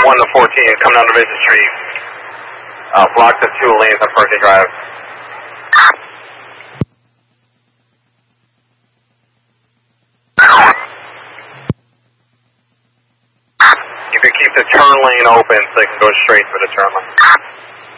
1 to 14, coming down Division Street. Blocked to 2 lanes on Perkins Drive. You can keep the turn lane open so they can go straight for the turn lane.